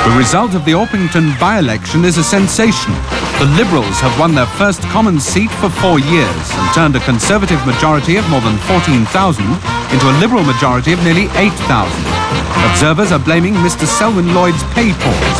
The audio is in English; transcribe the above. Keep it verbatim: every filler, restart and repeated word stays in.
The result of the Orpington by-election is a sensation. The Liberals have won their first Commons seat for four years and turned a Conservative majority of more than fourteen thousand into a Liberal majority of nearly eight thousand. Observers are blaming Mister Selwyn Lloyd's pay pause